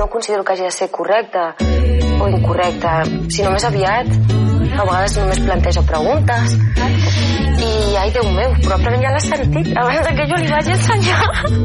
no considero que hagi de ser correcta o incorrecta, sinó més aviat a vegades només plantejo preguntes i, ai, Déu meu, probablement ja l'has sentit abans que jo li vagi ensenyar.